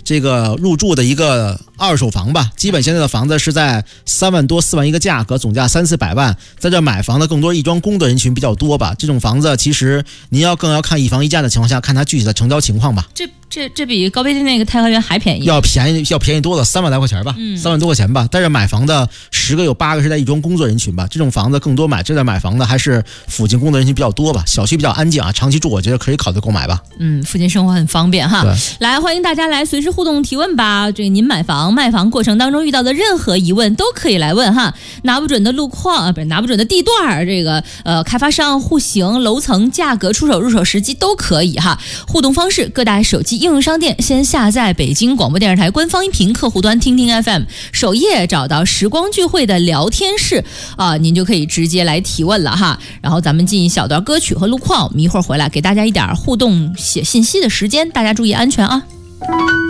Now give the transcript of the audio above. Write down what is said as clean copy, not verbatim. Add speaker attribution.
Speaker 1: 这个入住的一个二手房吧，基本现在的房子是在3万多4万一个价格，总价300-400万。在这买房的更多亦庄工的人群比较多吧，这种房子其实您更要看一房一价的情况下，看它具体的成交情况吧。
Speaker 2: 这比高碑店那个太和园还便宜，
Speaker 1: 要便宜多了，3万来块钱吧，3万多块钱吧。但是买房的10个有8个是在亦庄工作人群吧，这种房子更多这在买房的还是附近工作人群比较多吧，小区比较安静啊，长期住我觉得可以考虑购买吧。
Speaker 2: 附近生活很方便哈。来，欢迎大家来随时互动提问吧。这个您买房卖房过程当中遇到的任何疑问都可以来问哈。拿不准的路况不是拿不准的地段，这个开发商、户型、楼层、价格、出手入手时机都可以哈。互动方式各大手机应用商店先下载北京广播电视台官方音频客户端听听 FM， 首页找到时光聚会的聊天室您就可以直接来提问了哈。然后咱们进一小段歌曲和路况，我们一会儿回来给大家一点互动写信息的时间，大家注意安全啊。